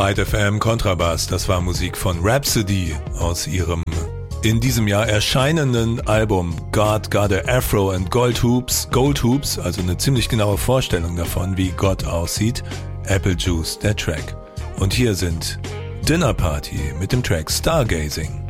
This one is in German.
Byte FM Kontrabass, das war Musik von Rhapsody aus ihrem in diesem Jahr erscheinenden Album God Got a Afro and Gold Hoops, also eine ziemlich genaue Vorstellung davon, wie Gott aussieht. Apple Juice, der Track. Und hier sind Dinner Party mit dem Track Stargazing.